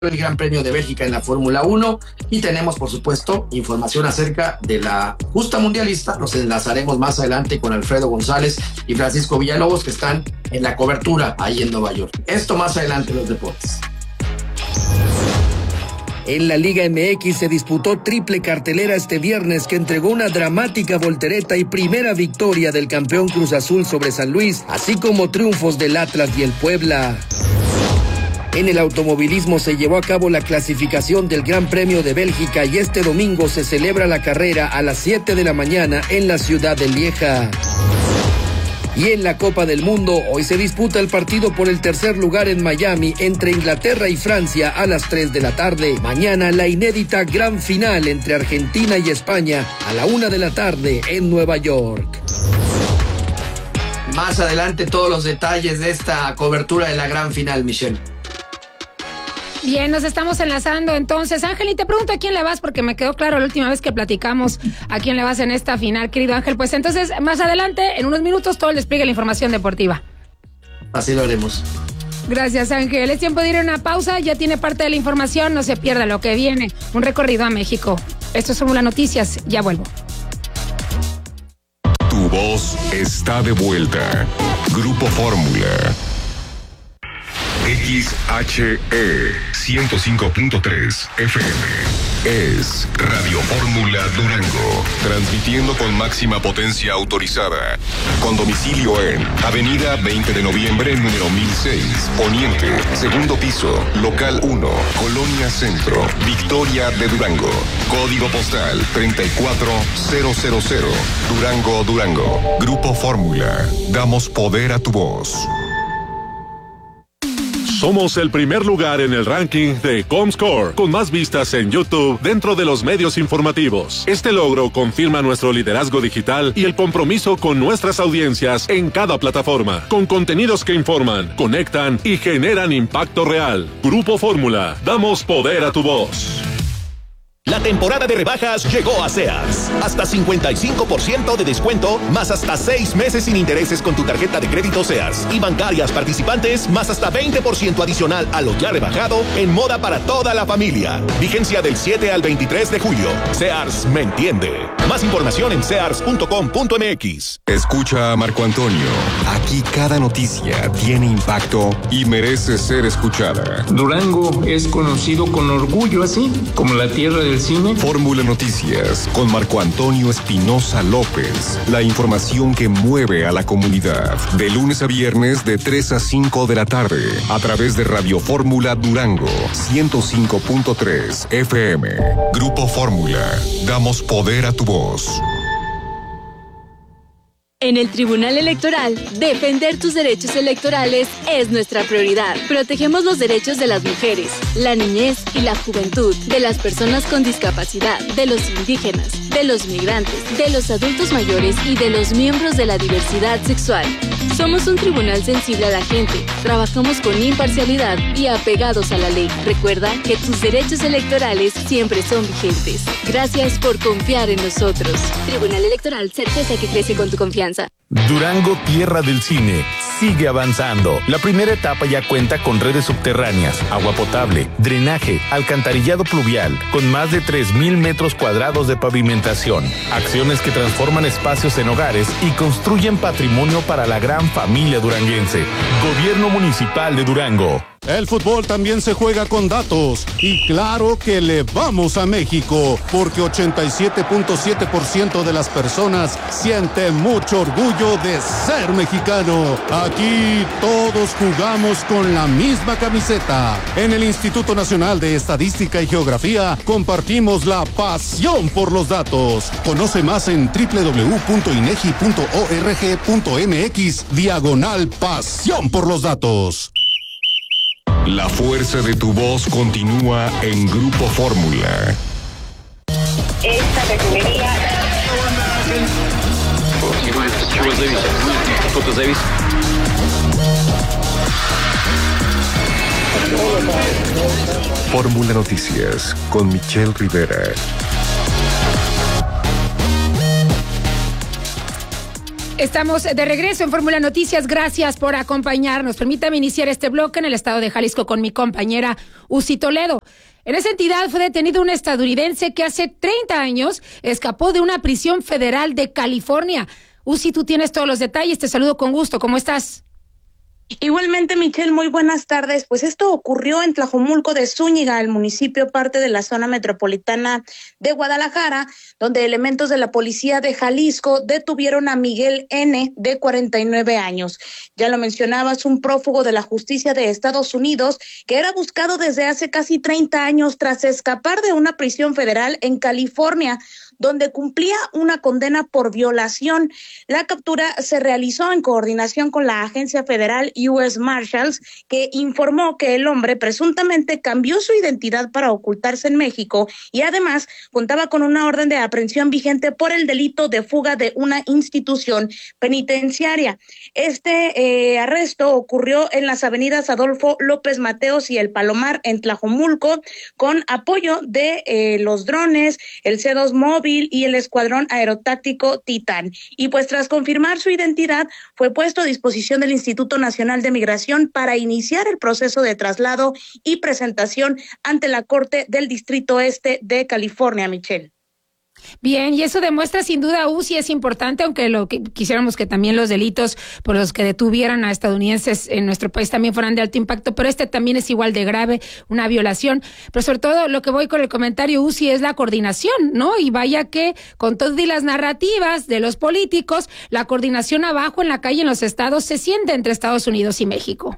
el Gran Premio de Bélgica en la Fórmula 1 y tenemos, por supuesto, información acerca de la justa mundialista. Nos enlazaremos más adelante con Alfredo González y Francisco Villalobos, que están en la cobertura ahí en Nueva York. Esto más adelante en los deportes. En la Liga MX se disputó triple cartelera este viernes que entregó una dramática voltereta y primera victoria del campeón Cruz Azul sobre San Luis, así como triunfos del Atlas y el Puebla. En el automovilismo se llevó a cabo la clasificación del Gran Premio de Bélgica y este domingo se celebra la carrera a las 7 de la mañana en la ciudad de Lieja. Y en la Copa del Mundo, hoy se disputa el partido por el tercer lugar en Miami entre Inglaterra y Francia a las 3 de la tarde. Mañana la inédita gran final entre Argentina y España a la 1 de la tarde en Nueva York. Más adelante todos los detalles de esta cobertura de la gran final, Michelle. Bien, nos estamos enlazando entonces. Ángel, y te pregunto a quién le vas, porque me quedó claro la última vez que platicamos a quién le vas en esta final, querido Ángel. Pues entonces, más adelante, en unos minutos, todo el despliegue de la información deportiva. Así lo haremos. Gracias, Ángel. Es tiempo de ir a una pausa. Ya tiene parte de la información. No se pierda lo que viene. Un recorrido a México. Esto es Fórmula Noticias. Ya vuelvo. Tu voz está de vuelta. Grupo Fórmula. XHE 105.3 FM es Radio Fórmula Durango, transmitiendo con máxima potencia autorizada, con domicilio en Avenida 20 de Noviembre, número 1006, Poniente, segundo piso, local 1, Colonia Centro, Victoria de Durango, código postal 34000, Durango, Durango. Grupo Fórmula, damos poder a tu voz. Somos el primer lugar en el ranking de Comscore, con más vistas en YouTube dentro de los medios informativos. Este logro confirma nuestro liderazgo digital y el compromiso con nuestras audiencias en cada plataforma, con contenidos que informan, conectan y generan impacto real. Grupo Fórmula, damos poder a tu voz. La temporada de rebajas llegó a Sears. Hasta 55% de descuento, más hasta 6 meses sin intereses con tu tarjeta de crédito Sears. Y bancarias participantes, más hasta 20% adicional a lo ya rebajado en moda para toda la familia. Vigencia del 7 al 23 de julio. Sears me entiende. Más información en sears.com.mx. Escucha a Marco Antonio. Aquí cada noticia tiene impacto y merece ser escuchada. Durango es conocido con orgullo así, como la tierra del cine. Fórmula Noticias con Marco Antonio Espinosa López. La información que mueve a la comunidad. De lunes a viernes de 3 a 5 de la tarde. A través de Radio Fórmula Durango 105.3 FM. Grupo Fórmula. Damos poder a tu voz. En el Tribunal Electoral, defender tus derechos electorales es nuestra prioridad. Protegemos los derechos de las mujeres, la niñez y la juventud, de las personas con discapacidad, de los indígenas, de los migrantes, de los adultos mayores y de los miembros de la diversidad sexual. Somos un tribunal sensible a la gente, trabajamos con imparcialidad y apegados a la ley. Recuerda que tus derechos electorales siempre son vigentes. Gracias por confiar en nosotros. Tribunal Electoral, certeza que crece con tu confianza. Durango, tierra del cine, sigue avanzando. La primera etapa ya cuenta con redes subterráneas, agua potable, drenaje, alcantarillado pluvial, con más de 3,000 metros cuadrados de pavimentación. Acciones que transforman espacios en hogares y construyen patrimonio para la gran familia duranguense. Gobierno Municipal de Durango. El fútbol también se juega con datos y claro que le vamos a México porque 87.7% de las personas sienten mucho orgullo de ser mexicano. Aquí todos jugamos con la misma camiseta. En el Instituto Nacional de Estadística y Geografía compartimos la pasión por los datos. Conoce más en www.inegi.org.mx/pasión por los datos. La fuerza de tu voz continúa en Grupo Fórmula. Esta refinería... Fórmula Noticias con Michelle Rivera. Estamos de regreso en Fórmula Noticias. Gracias por acompañarnos. Permítame iniciar este bloque en el estado de Jalisco con mi compañera Uzi Toledo. En esa entidad fue detenido un estadounidense que hace 30 años escapó de una prisión federal de California. Uzi, tú tienes todos los detalles. Te saludo con gusto. ¿Cómo estás? Igualmente, Michelle, muy buenas tardes. Pues esto ocurrió en Tlajomulco de Zúñiga, el municipio parte de la zona metropolitana de Guadalajara, donde elementos de la policía de Jalisco detuvieron a Miguel N., de 49 años. Ya lo mencionabas, un prófugo de la justicia de Estados Unidos que era buscado desde hace casi 30 años tras escapar de una prisión federal en California, donde cumplía una condena por violación. La captura se realizó en coordinación con la agencia federal U.S. Marshals, que informó que el hombre presuntamente cambió su identidad para ocultarse en México y además contaba con una orden de aprehensión vigente por el delito de fuga de una institución penitenciaria. Este arresto ocurrió en las avenidas Adolfo López Mateos y El Palomar en Tlajomulco, con apoyo de los drones, el C2 móvil y el escuadrón aerotáctico Titán. Y pues tras confirmar su identidad, fue puesto a disposición del Instituto Nacional de Migración para iniciar el proceso de traslado y presentación ante la Corte del Distrito Este de California, Michelle. Bien, y eso demuestra sin duda, Uzi, es importante, aunque lo que quisiéramos que también los delitos por los que detuvieran a estadounidenses en nuestro país también fueran de alto impacto, pero este también es igual de grave, una violación. Pero sobre todo lo que voy con el comentario, Uzi, es la coordinación, ¿no? Y vaya que con todas las narrativas de los políticos, la coordinación abajo en la calle en los estados se siente entre Estados Unidos y México.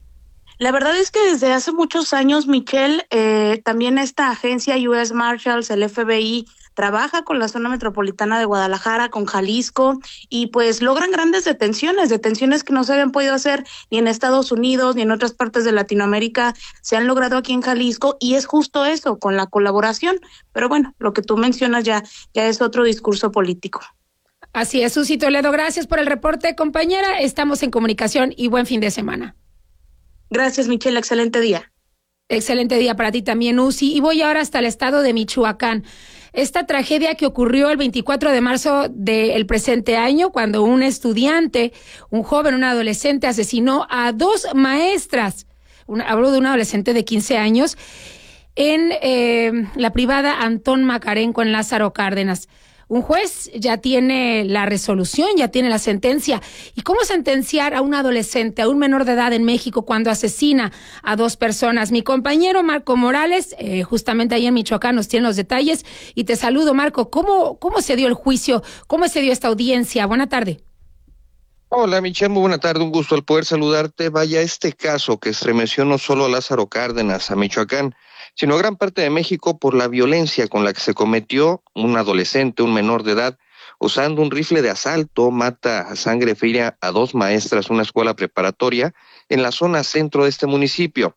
La verdad es que desde hace muchos años, Michelle, también esta agencia U.S. Marshals, el FBI, trabaja con la zona metropolitana de Guadalajara, con Jalisco, y pues logran grandes detenciones que no se habían podido hacer ni en Estados Unidos ni en otras partes de Latinoamérica, se han logrado aquí en Jalisco, y es justo eso, con la colaboración. Pero bueno, lo que tú mencionas ya es otro discurso político. Así es, Uzi Toledo, gracias por el reporte, compañera. Estamos en comunicación y buen fin de semana. Gracias, Michelle, excelente día. Excelente día para ti también, Uzi. Y voy ahora hasta el estado de Michoacán. Esta tragedia que ocurrió el 24 de marzo del presente año, cuando un estudiante, un joven, un adolescente, asesinó a 2 maestras. Hablo de un adolescente de 15 años en la privada Antón Macarenco en Lázaro Cárdenas. Un juez ya tiene la resolución, ya tiene la sentencia. ¿Y cómo sentenciar a un adolescente, a un menor de edad en México cuando asesina a 2 personas? Mi compañero Marco Morales, justamente ahí en Michoacán, nos tiene los detalles. Y te saludo, Marco. ¿Cómo se dio el juicio? ¿Cómo se dio esta audiencia? Buena tarde. Hola, Michelle, muy buena tarde. Un gusto al poder saludarte. Vaya, este caso que estremeció no solo a Lázaro Cárdenas, a Michoacán, sino a gran parte de México por la violencia con la que se cometió. Un adolescente, un menor de edad, usando un rifle de asalto, mata a sangre fría a 2 maestras de una escuela preparatoria en la zona centro de este municipio.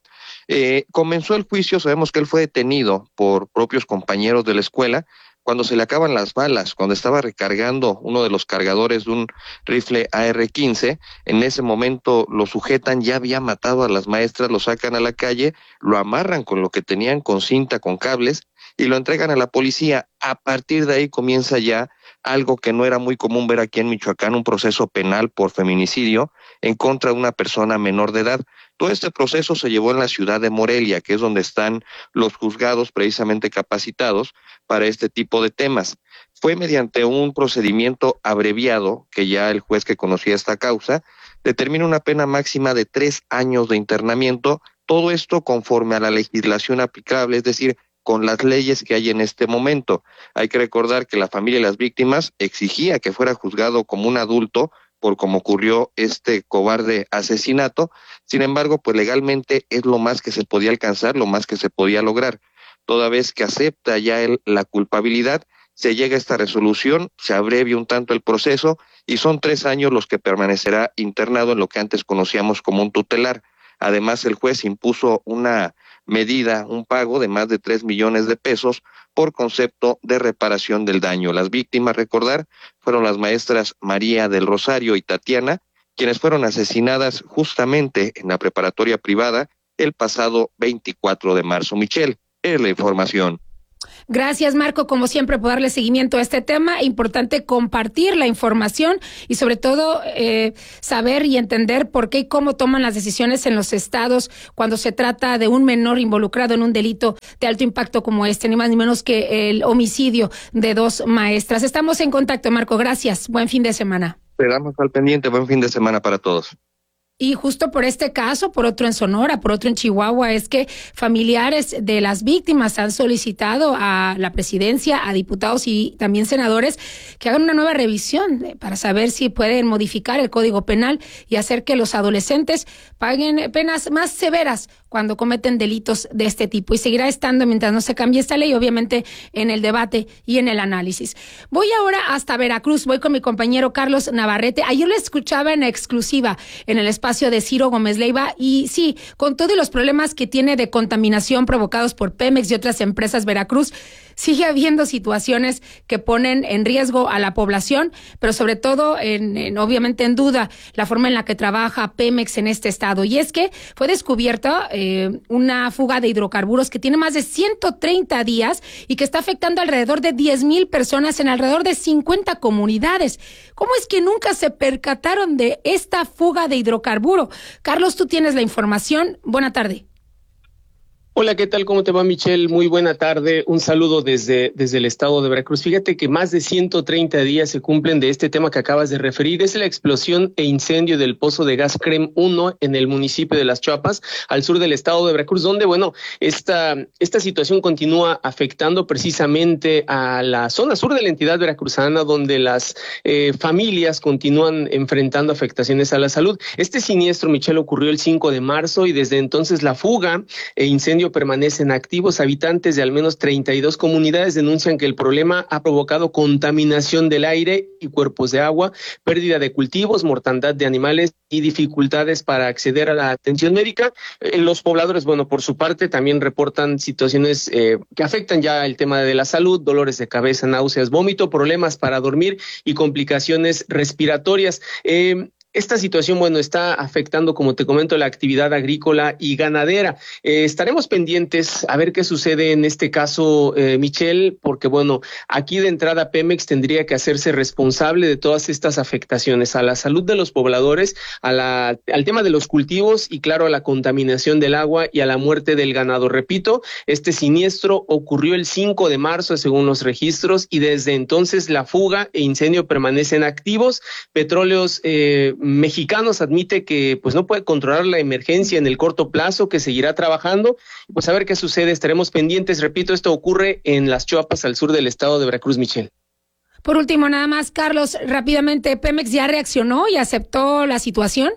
Comenzó el juicio, sabemos que él fue detenido por propios compañeros de la escuela cuando se le acaban las balas, cuando estaba recargando uno de los cargadores de un rifle AR-15. En ese momento lo sujetan, ya había matado a las maestras, lo sacan a la calle, lo amarran con lo que tenían, con cinta, con cables, y lo entregan a la policía. A partir de ahí comienza ya algo que no era muy común ver aquí en Michoacán, un proceso penal por feminicidio en contra de una persona menor de edad. Todo este proceso se llevó en la ciudad de Morelia, que es donde están los juzgados precisamente capacitados para este tipo de temas. Fue mediante un procedimiento abreviado que ya el juez que conocía esta causa determina una pena máxima de 3 años de internamiento, todo esto conforme a la legislación aplicable, es decir, con las leyes que hay en este momento. Hay que recordar que la familia de las víctimas exigía que fuera juzgado como un adulto por cómo ocurrió este cobarde asesinato. Sin embargo, pues legalmente es lo más que se podía alcanzar, lo más que se podía lograr. Toda vez que acepta ya él la culpabilidad, se llega a esta resolución, se abrevia un tanto el proceso y son 3 años los que permanecerá internado en lo que antes conocíamos como un tutelar. Además, el juez impuso una medida, un pago de más de 3 millones de pesos por concepto de reparación del daño. Las víctimas, recordar, fueron las maestras María del Rosario y Tatiana, quienes fueron asesinadas justamente en la preparatoria privada el pasado 24 de marzo. Michelle, es la información. Gracias, Marco, como siempre, por darle seguimiento a este tema. Importante compartir la información y sobre todo saber y entender por qué y cómo toman las decisiones en los estados cuando se trata de un menor involucrado en un delito de alto impacto como este, ni más ni menos que el homicidio de 2 maestras. Estamos en contacto, Marco. Gracias. Buen fin de semana. Quedamos al pendiente. Buen fin de semana para todos. Y justo por este caso, por otro en Sonora, por otro en Chihuahua, es que familiares de las víctimas han solicitado a la presidencia, a diputados y también senadores que hagan una nueva revisión para saber si pueden modificar el Código Penal y hacer que los adolescentes paguen penas más severas cuando cometen delitos de este tipo. Y seguirá estando mientras no se cambie esta ley, obviamente, en el debate y en el análisis. Voy ahora hasta Veracruz, voy con mi compañero Carlos Navarrete. Ayer lo escuchaba en exclusiva en el espacio de Ciro Gómez Leiva y sí, con todos los problemas que tiene de contaminación provocados por Pemex y otras empresas, Veracruz sigue habiendo situaciones que ponen en riesgo a la población, pero sobre todo obviamente en duda la forma en la que trabaja Pemex en este estado. Y es que fue descubierta una fuga de hidrocarburos que tiene más de 130 días y que está afectando alrededor de 10,000 personas en alrededor de 50 comunidades. ¿Cómo es que nunca se percataron de esta fuga de hidrocarburo? Carlos, tú tienes la información. Buena tarde. Hola, ¿qué tal? ¿Cómo te va, Michelle? Muy buena tarde. Un saludo desde el estado de Veracruz. Fíjate que más de 130 días se cumplen de este tema que acabas de referir. Es la explosión e incendio del pozo de gas CREM 1 en el municipio de Las Chuapas, al sur del estado de Veracruz, donde, bueno, esta situación continúa afectando precisamente a la zona sur de la entidad veracruzana, donde las familias continúan enfrentando afectaciones a la salud. Este siniestro, Michelle, ocurrió el 5 de marzo y desde entonces la fuga e incendio permanecen activos. Habitantes de al menos 32 comunidades denuncian que el problema ha provocado contaminación del aire y cuerpos de agua, pérdida de cultivos, mortandad de animales y dificultades para acceder a la atención médica. Los pobladores, bueno, por su parte también reportan situaciones que afectan ya el tema de la salud, dolores de cabeza, náuseas, vómito, problemas para dormir y complicaciones respiratorias. Esta situación, bueno, está afectando, como te comento, la actividad agrícola y ganadera. Estaremos pendientes a ver qué sucede en este caso, Michelle, porque, bueno, aquí de entrada Pemex tendría que hacerse responsable de todas estas afectaciones a la salud de los pobladores, al tema de los cultivos y, claro, a la contaminación del agua y a la muerte del ganado. Repito, este siniestro ocurrió el 5 de marzo, según los registros, y desde entonces la fuga e incendio permanecen activos. Petróleos Mexicanos admite que pues no puede controlar la emergencia en el corto plazo, que seguirá trabajando. Pues a ver qué sucede, estaremos pendientes. Repito, esto ocurre en Las Chuapas, al sur del estado de Veracruz, Michelle. Por último, nada más, Carlos, rápidamente, ¿Pemex ya reaccionó y aceptó la situación?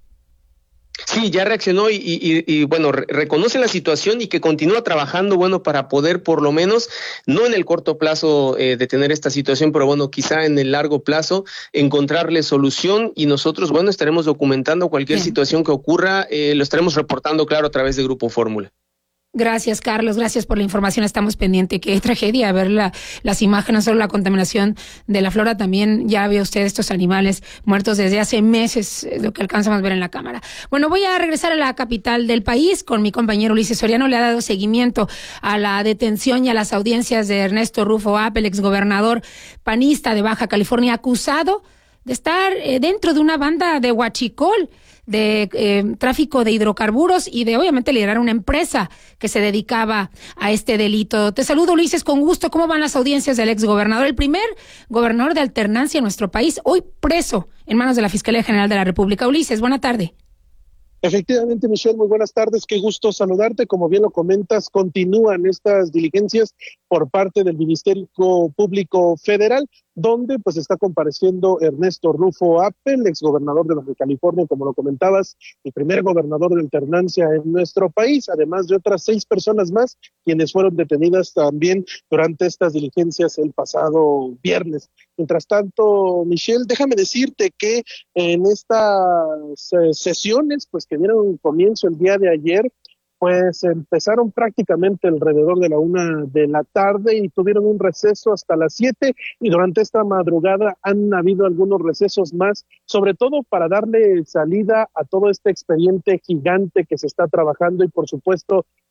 Sí, ya reaccionó y bueno, reconoce la situación y que continúa trabajando, bueno, para poder por lo menos, no en el corto plazo detener esta situación, pero bueno, quizá en el largo plazo encontrarle solución y nosotros, bueno, estaremos documentando cualquier situación que ocurra, lo estaremos reportando, claro, a través de Grupo Fórmula. Gracias, Carlos. Gracias por la información. Estamos pendientes. Qué tragedia ver las imágenes, no solo la contaminación de la flora, también ya ve usted estos animales muertos desde hace meses, lo que alcanzamos a ver en la cámara. Bueno, voy a regresar a la capital del país con mi compañero Ulises Soriano. Le ha dado seguimiento a la detención y a las audiencias de Ernesto Rufo Apple, exgobernador panista de Baja California, acusado de estar dentro de una banda de huachicol, de tráfico de hidrocarburos y de obviamente liderar una empresa que se dedicaba a este delito. Te saludo, Ulises, con gusto. ¿Cómo van las audiencias del exgobernador? El primer gobernador de alternancia en nuestro país, hoy preso en manos de la Fiscalía General de la República. Ulises, buena tarde. Efectivamente, Michelle, muy buenas tardes, qué gusto saludarte. Como bien lo comentas, continúan estas diligencias por parte del Ministerio Público Federal, donde pues está compareciendo Ernesto Rufo Apple, exgobernador de Baja California, como lo comentabas, el primer gobernador de alternancia en nuestro país, además de otras 6 personas más, quienes fueron detenidas también durante estas diligencias el pasado viernes. Mientras tanto, Michelle, déjame decirte que en estas sesiones, pues que dieron comienzo el día de ayer, pues empezaron prácticamente alrededor de la 1 de la tarde y tuvieron un receso hasta las 7, y durante esta madrugada han habido algunos recesos más, sobre todo para darle salida a todo este expediente gigante que se está trabajando y por supuesto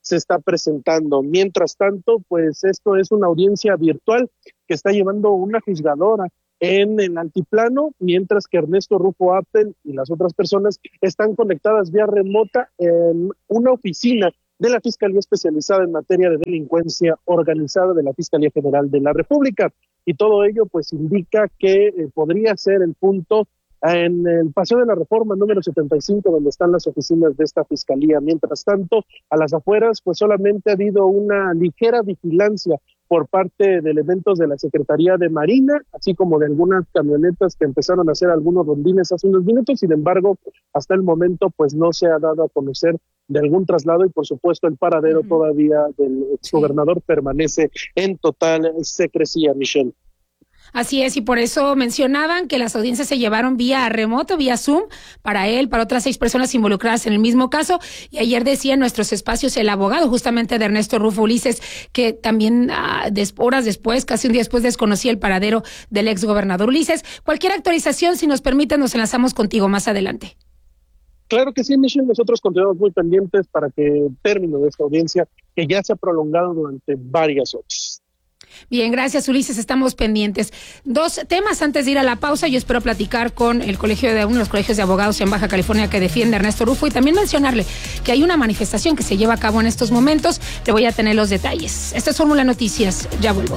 se está presentando. Mientras tanto, pues esto es una audiencia virtual que está llevando una juzgadora en el altiplano, mientras que Ernesto Rufo Appel y las otras personas están conectadas vía remota en una oficina de la Fiscalía Especializada en Materia de Delincuencia Organizada de la Fiscalía General de la República. Y todo ello pues indica que podría ser el punto en el Paseo de la Reforma número 75, donde están las oficinas de esta fiscalía. Mientras tanto, a las afueras pues solamente ha habido una ligera vigilancia por parte de elementos de la Secretaría de Marina, así como de algunas camionetas que empezaron a hacer algunos rondines hace unos minutos. Sin embargo, hasta el momento pues no se ha dado a conocer de algún traslado, y por supuesto el paradero todavía del exgobernador permanece en total secrecía, Michelle. Así es, y por eso mencionaban que las audiencias se llevaron vía remoto, vía Zoom, para él, para otras 6 personas involucradas en el mismo caso. Y ayer decía en nuestros espacios el abogado justamente de Ernesto Rufo, Ulises, que también horas después, casi un día después, desconocía el paradero del exgobernador. Ulises, cualquier actualización, si nos permite, nos enlazamos contigo más adelante. Claro que sí, Michelle, nosotros continuamos muy pendientes para que el término de esta audiencia, que ya se ha prolongado durante varias horas. Bien, gracias, Ulises, estamos pendientes. 2 temas antes de ir a la pausa. Yo espero platicar con el colegio de uno de los colegios de abogados en Baja California que defiende a Ernesto Rufo, y también mencionarle que hay una manifestación que se lleva a cabo en estos momentos. Le voy a tener los detalles. Esto es Fórmula Noticias, ya vuelvo.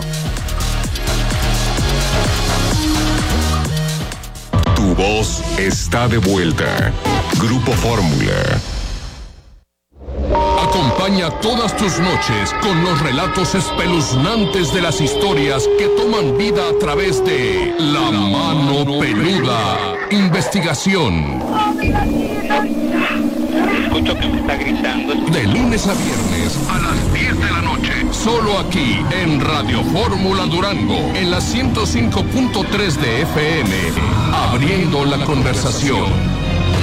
Tu voz está de vuelta. Grupo Fórmula. Acompaña todas tus noches con los relatos espeluznantes de las historias que toman vida a través de La Mano Peluda. Investigación. Escucho que me está gritando. De lunes a viernes a las 10 de la noche. Solo aquí en Radio Fórmula Durango, en la 105.3 de FM. Abriendo la conversación.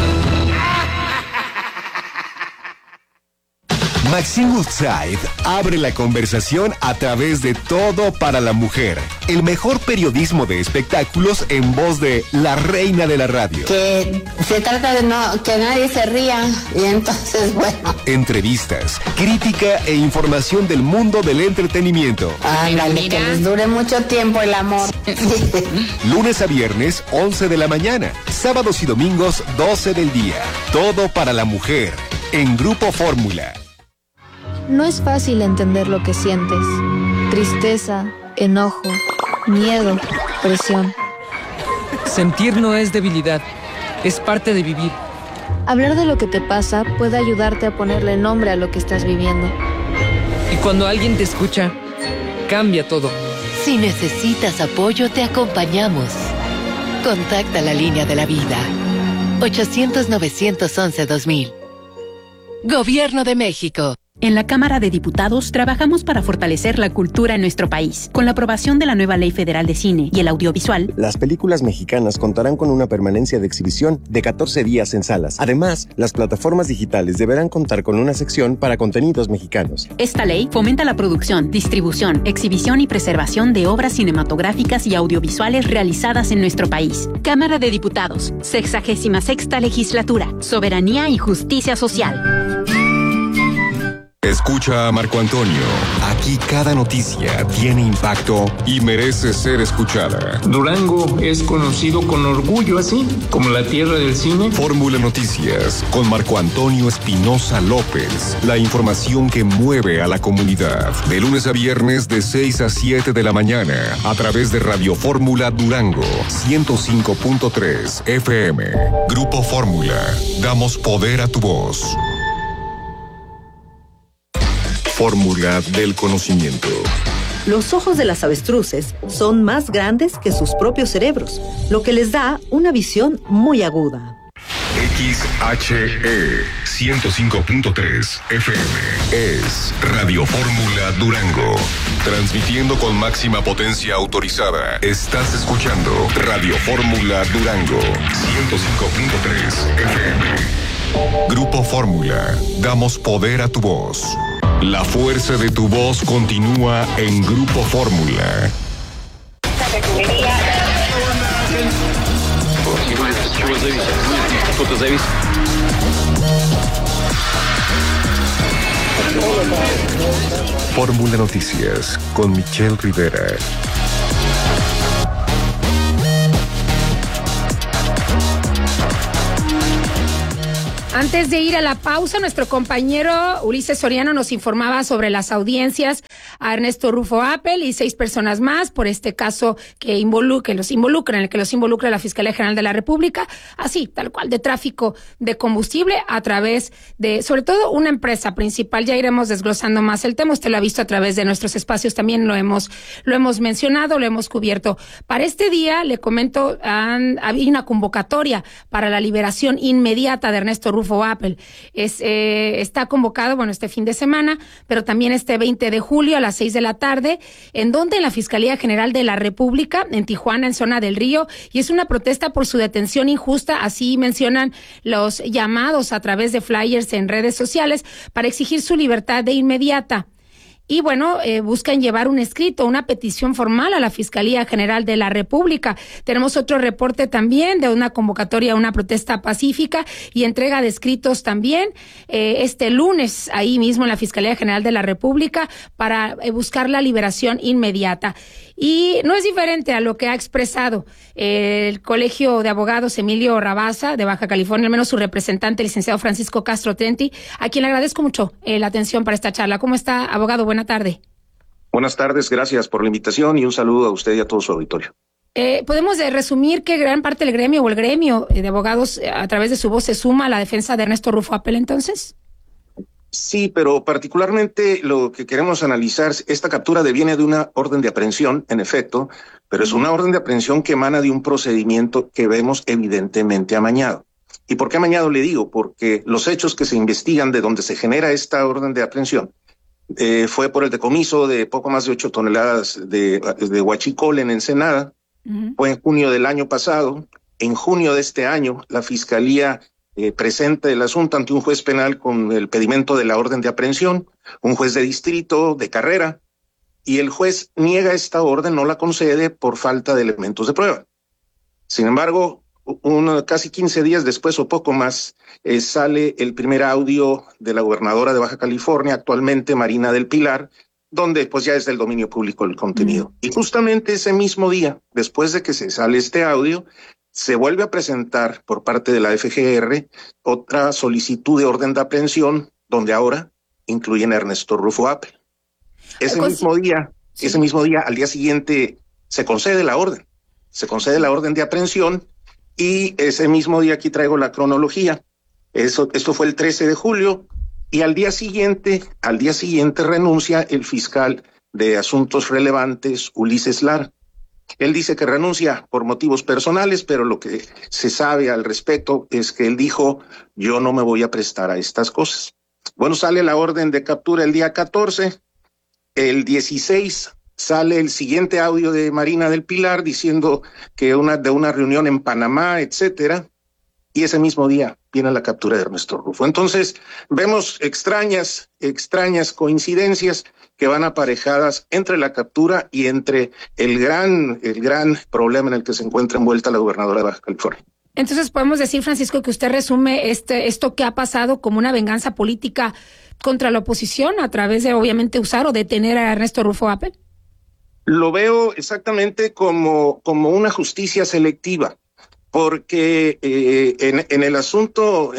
Maxine Woodside abre la conversación a través de Todo para la Mujer. El mejor periodismo de espectáculos en voz de la reina de la radio. Que se trata de que nadie se ría, y entonces, bueno. Entrevistas, crítica e información del mundo del entretenimiento. Ándale, que les dure mucho tiempo el amor. Lunes a viernes, 11 de la mañana. Sábados y domingos, 12 del día. Todo para la Mujer, en Grupo Fórmula. No es fácil entender lo que sientes. Tristeza, enojo, miedo, presión. Sentir no es debilidad, es parte de vivir. Hablar de lo que te pasa puede ayudarte a ponerle nombre a lo que estás viviendo. Y cuando alguien te escucha, cambia todo. Si necesitas apoyo, te acompañamos. Contacta la línea de la vida. 800-911-2000. Gobierno de México. En la Cámara de Diputados trabajamos para fortalecer la cultura en nuestro país. Con la aprobación de la nueva Ley Federal de Cine y el Audiovisual, las películas mexicanas contarán con una permanencia de exhibición de 14 días en salas. Además, las plataformas digitales deberán contar con una sección para contenidos mexicanos. Esta ley fomenta la producción, distribución, exhibición y preservación de obras cinematográficas y audiovisuales realizadas en nuestro país. Cámara de Diputados, 66ª Legislatura, Soberanía y Justicia Social. Escucha a Marco Antonio. Aquí cada noticia tiene impacto y merece ser escuchada. Durango es conocido con orgullo así, como la tierra del cine. Fórmula Noticias con Marco Antonio Espinosa López. La información que mueve a la comunidad. De lunes a viernes de 6 a 7 de la mañana a través de Radio Fórmula Durango 105.3 FM. Grupo Fórmula. Damos poder a tu voz. Fórmula del conocimiento. Los ojos de las avestruces son más grandes que sus propios cerebros, lo que les da una visión muy aguda. XHE 105.3 FM es Radio Fórmula Durango. Transmitiendo con máxima potencia autorizada. Estás escuchando Radio Fórmula Durango 105.3 FM. Grupo Fórmula. Damos poder a tu voz. La fuerza de tu voz continúa en Grupo Fórmula. Fórmula Noticias con Michelle Rivera. Antes de ir a la pausa, nuestro compañero Ulises Soriano nos informaba sobre las audiencias a Ernesto Rufo Appel y 6 personas más por este caso en el que los involucra la Fiscalía General de la República, así, tal cual, de tráfico de combustible a través de, sobre todo, una empresa principal. Ya iremos desglosando más el tema. Usted lo ha visto a través de nuestros espacios, también lo hemos mencionado, lo hemos cubierto. Para este día, le comento, hay una convocatoria para la liberación inmediata de Ernesto Rufo Appel. Está convocado, este fin de semana, pero también este 20 de julio a las 6 de la tarde, en donde la Fiscalía General de la República, en Tijuana, en zona del Río, y es una protesta por su detención injusta, así mencionan los llamados a través de flyers en redes sociales, para exigir su libertad de inmediata. Y buscan llevar un escrito, una petición formal a la Fiscalía General de la República. Tenemos otro reporte también de una convocatoria a una protesta pacífica y entrega de escritos también este lunes, ahí mismo en la Fiscalía General de la República, para buscar la liberación inmediata. Y no es diferente a lo que ha expresado el Colegio de Abogados Emilio Rabasa de Baja California, al menos su representante, el licenciado Francisco Castro Trenti, a quien le agradezco mucho la atención para esta charla. ¿Cómo está, abogado? Buena tarde. Buenas tardes, gracias por la invitación y un saludo a usted y a todo su auditorio. ¿Podemos resumir que gran parte del gremio o el gremio de abogados a través de su voz se suma a la defensa de Ernesto Rufo Appel entonces? Sí, pero particularmente lo que queremos analizar, esta captura deviene de una orden de aprehensión, en efecto, pero es una orden de aprehensión que emana de un procedimiento que vemos evidentemente amañado. ¿Y por qué amañado le digo? Porque los hechos que se investigan de donde se genera esta orden de aprehensión fue por el decomiso de poco más de 8 toneladas de huachicol en Ensenada. Fue en junio del año pasado. En junio de este año, la Fiscalía presenta el asunto ante un juez penal con el pedimento de la orden de aprehensión, un juez de distrito de carrera, y el juez niega esta orden, no la concede por falta de elementos de prueba. Sin embargo, casi 15 días después o poco más, sale el primer audio de la gobernadora de Baja California, actualmente Marina del Pilar, donde pues ya es del dominio público el contenido. Y justamente ese mismo día, después de que se sale este audio, se vuelve a presentar por parte de la FGR otra solicitud de orden de aprehensión, donde ahora incluyen a Ernesto Rufo Appel. Ese mismo día, al día siguiente, se concede la orden de aprehensión, y ese mismo día, aquí traigo la cronología, esto fue el 13 de julio, y al día siguiente renuncia el fiscal de Asuntos Relevantes, Ulises Lara. Él dice que renuncia por motivos personales, pero lo que se sabe al respecto es que él dijo, yo no me voy a prestar a estas cosas. Bueno, sale la orden de captura el día 14, el 16 sale el siguiente audio de Marina del Pilar diciendo que de una reunión en Panamá, etcétera, y ese mismo día viene la captura de Ernesto Rufo. Entonces, vemos extrañas coincidencias que van aparejadas entre la captura y entre el gran problema en el que se encuentra envuelta la gobernadora de Baja California. Entonces, podemos decir, Francisco, que usted resume esto que ha pasado como una venganza política contra la oposición a través de, obviamente, usar o detener a Ernesto Rufo Appel. Lo veo exactamente como una justicia selectiva. Porque en el asunto,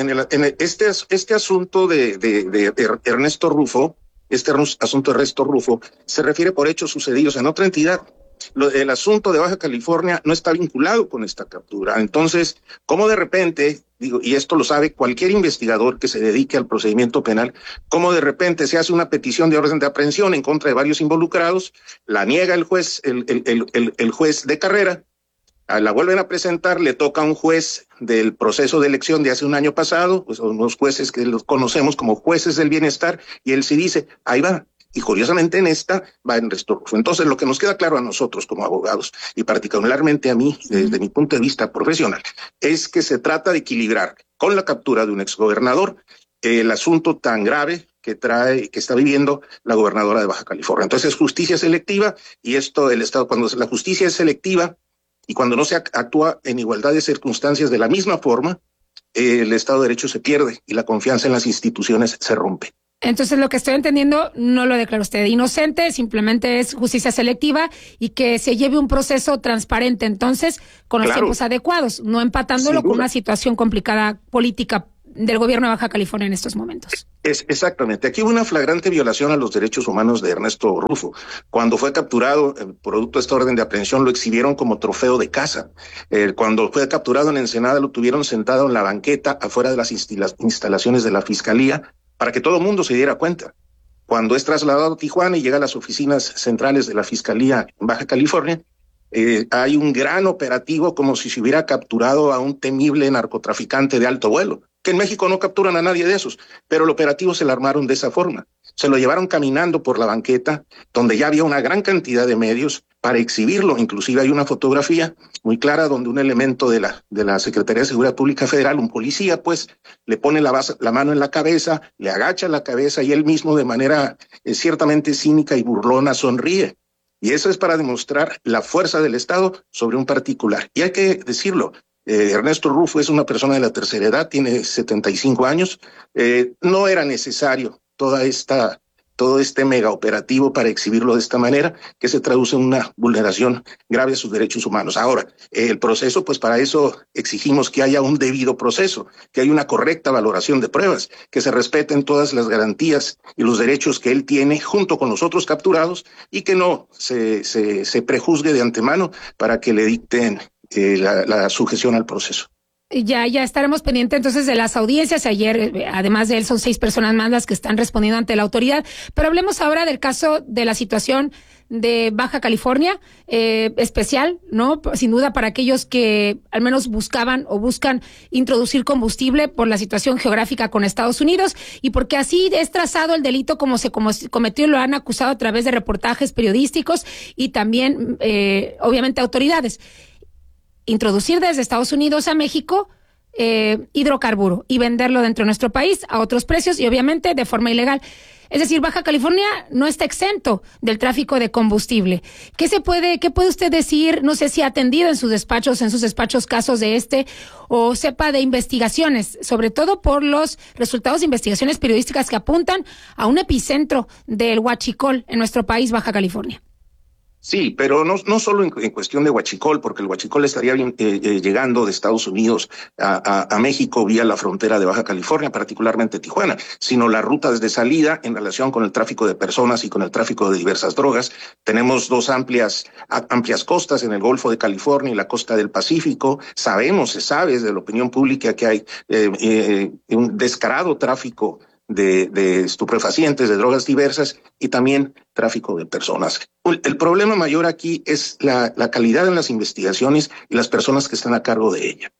este asunto de Ernesto Rufo, asunto de Ernesto Rufo, se refiere por hechos sucedidos en otra entidad. El asunto de Baja California no está vinculado con esta captura. Entonces, ¿cómo de repente, y esto lo sabe cualquier investigador que se dedique al procedimiento penal, cómo de repente se hace una petición de orden de aprehensión en contra de varios involucrados, la niega el juez, el juez de carrera, la vuelven a presentar, le toca a un juez del proceso de elección de hace un año pasado, pues unos jueces que los conocemos como jueces del bienestar, y él sí dice, ahí va. Y curiosamente en esta va Ernesto Rufo. Entonces lo que nos queda claro a nosotros como abogados, y particularmente a mí, desde mi punto de vista profesional, es que se trata de equilibrar con la captura de un exgobernador el asunto tan grave que está viviendo la gobernadora de Baja California. Entonces es justicia selectiva, y esto el Estado, cuando la justicia es selectiva, y cuando no se actúa en igualdad de circunstancias de la misma forma, el Estado de Derecho se pierde y la confianza en las instituciones se rompe. Entonces, lo que estoy entendiendo, no lo declara usted inocente, simplemente es justicia selectiva y que se lleve un proceso transparente, entonces, con los tiempos adecuados, no empatándolo con una situación complicada política del gobierno de Baja California en estos momentos. Exactamente. Aquí hubo una flagrante violación a los derechos humanos de Ernesto Rufo. Cuando fue capturado, producto de esta orden de aprehensión, lo exhibieron como trofeo de caza. Cuando fue capturado en Ensenada, lo tuvieron sentado en la banqueta afuera de las instalaciones de la Fiscalía para que todo el mundo se diera cuenta. Cuando es trasladado a Tijuana y llega a las oficinas centrales de la Fiscalía en Baja California, hay un gran operativo como si se hubiera capturado a un temible narcotraficante de alto vuelo, que en México no capturan a nadie de esos, pero el operativo se lo armaron de esa forma. Se lo llevaron caminando por la banqueta, donde ya había una gran cantidad de medios para exhibirlo. Inclusive hay una fotografía muy clara donde un elemento de la Secretaría de Seguridad Pública Federal, un policía, pues, le pone la mano en la cabeza, le agacha la cabeza y él mismo de manera ciertamente cínica y burlona sonríe. Y eso es para demostrar la fuerza del Estado sobre un particular. Y hay que decirlo, Ernesto Rufo es una persona de la tercera edad, tiene 75 años. No era necesario todo este mega operativo para exhibirlo de esta manera, que se traduce en una vulneración grave a sus derechos humanos. Ahora, el proceso, pues para eso exigimos que haya un debido proceso, que haya una correcta valoración de pruebas, que se respeten todas las garantías y los derechos que él tiene junto con los otros capturados y que no se prejuzgue de antemano para que le dicten la sujeción al proceso. Ya estaremos pendientes entonces de las audiencias. Ayer, además de él, son 6 personas más las que están respondiendo ante la autoridad. Pero hablemos ahora del caso de la situación de Baja California, especial, ¿no? Sin duda para aquellos que al menos buscaban o buscan introducir combustible por la situación geográfica con Estados Unidos y porque así es trazado el delito como se cometió, lo han acusado a través de reportajes periodísticos y también, obviamente, autoridades. Introducir desde Estados Unidos a México hidrocarburo y venderlo dentro de nuestro país a otros precios y obviamente de forma ilegal. Es decir, Baja California no está exento del tráfico de combustible. ¿Qué puede usted decir? No sé si ha atendido en sus despachos casos de o sepa de investigaciones, sobre todo por los resultados de investigaciones periodísticas que apuntan a un epicentro del huachicol en nuestro país, Baja California. Sí, pero no solo en cuestión de huachicol, porque el huachicol estaría llegando de Estados Unidos a México vía la frontera de Baja California, particularmente Tijuana, sino las rutas de salida en relación con el tráfico de personas y con el tráfico de diversas drogas. Tenemos 2 amplias costas en el Golfo de California y la costa del Pacífico. Se sabe desde la opinión pública que hay un descarado tráfico de estupefacientes, de drogas diversas y también tráfico de personas. El problema mayor aquí es la calidad en las investigaciones y las personas que están a cargo de ella.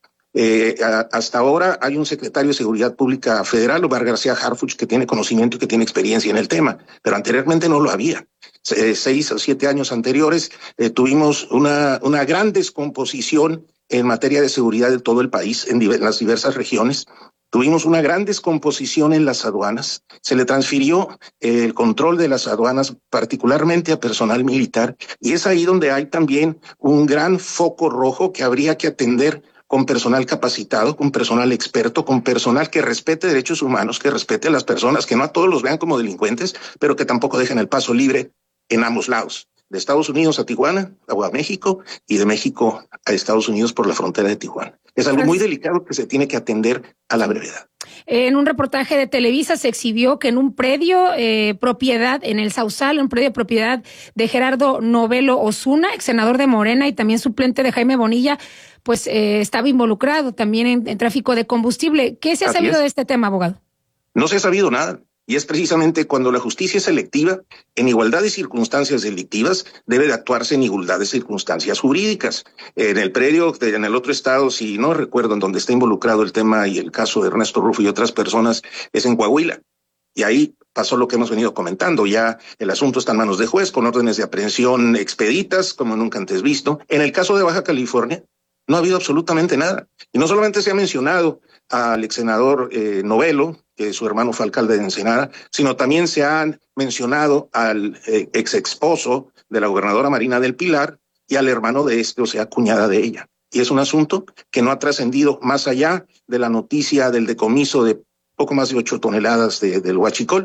Hasta ahora hay un secretario de Seguridad Pública Federal, Omar García Harfuch, que tiene conocimiento y que tiene experiencia en el tema, pero anteriormente no lo había. 6 o 7 años anteriores tuvimos una gran descomposición en materia de seguridad de todo el país, en las diversas regiones. Tuvimos una gran descomposición en las aduanas. Se le transfirió el control de las aduanas, particularmente a personal militar, y es ahí donde hay también un gran foco rojo que habría que atender con personal capacitado, con personal experto, con personal que respete derechos humanos, que respete a las personas, que no a todos los vean como delincuentes, pero que tampoco dejen el paso libre en ambos lados. De Estados Unidos a Tijuana, a México, y de México a Estados Unidos por la frontera de Tijuana. Es algo muy delicado que se tiene que atender a la brevedad. En un reportaje de Televisa se exhibió que en un predio propiedad, en el Sausal, un predio propiedad de Gerardo Novelo Osuna, ex senador de Morena y también suplente de Jaime Bonilla, pues estaba involucrado también en tráfico de combustible. ¿Qué se ha sabido de este tema, abogado? No se ha sabido nada. Y es precisamente cuando la justicia es selectiva, en igualdad de circunstancias delictivas, debe de actuarse en igualdad de circunstancias jurídicas. En el predio, en el otro estado, si no recuerdo en donde está involucrado el tema y el caso de Ernesto Rufo y otras personas, es en Coahuila. Y ahí pasó lo que hemos venido comentando. Ya el asunto está en manos de juez, con órdenes de aprehensión expeditas, como nunca antes visto. En el caso de Baja California, no ha habido absolutamente nada. Y no solamente se ha mencionado al ex senador Novelo, que su hermano fue alcalde de Ensenada, sino también se han mencionado al ex esposo de la gobernadora Marina del Pilar y al hermano de o sea, cuñada de ella. Y es un asunto que no ha trascendido más allá de la noticia del decomiso de poco más de 8 toneladas del huachicol,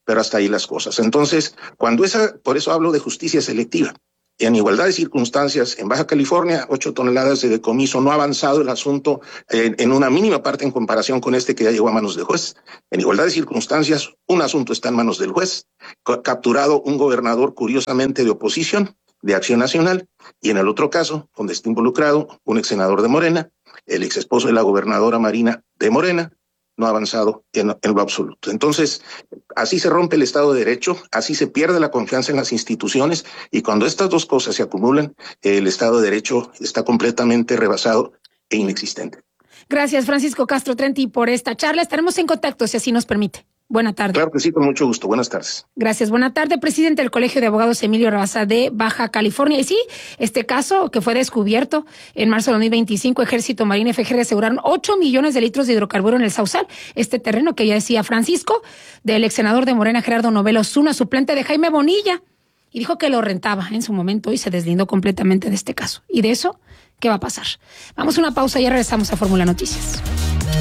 pero hasta ahí las cosas. Entonces, por eso hablo de justicia selectiva. Y en igualdad de circunstancias, en Baja California, 8 toneladas de decomiso, no ha avanzado el asunto en una mínima parte en comparación con este que ya llegó a manos del juez. En igualdad de circunstancias, un asunto está en manos del juez, capturado un gobernador curiosamente de oposición, de Acción Nacional, y en el otro caso, donde está involucrado un ex senador de Morena, el ex esposo de la gobernadora Marina de Morena, no ha avanzado en lo absoluto. Entonces, así se rompe el Estado de Derecho, así se pierde la confianza en las instituciones, y cuando estas dos cosas se acumulan, el Estado de Derecho está completamente rebasado e inexistente. Gracias, Francisco Castro Trenti, por esta charla. Estaremos en contacto, si así nos permite. Buena tarde. Claro que sí, con mucho gusto. Buenas tardes. Gracias. Buena tarde, presidente del Colegio de Abogados Emilio Rabasa de Baja California. Y sí, este caso que fue descubierto en marzo de 2025, Ejército Marina FGR aseguraron 8 millones de litros de hidrocarburo en el Sausal. Este terreno que ya decía Francisco, del ex senador de Morena, Gerardo Novelo Zuna, suplente de Jaime Bonilla, y dijo que lo rentaba en su momento y se deslindó completamente de este caso. Y de eso, ¿qué va a pasar? Vamos a una pausa y ya regresamos a Fórmula Noticias.